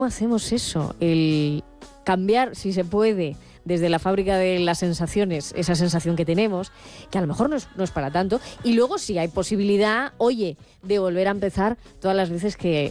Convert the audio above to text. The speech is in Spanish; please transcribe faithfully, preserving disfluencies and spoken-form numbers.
hacemos eso? El cambiar, si se puede, desde la fábrica de las sensaciones, esa sensación que tenemos, que a lo mejor no es, no es para tanto, y luego si hay posibilidad, oye, de volver a empezar todas las veces que,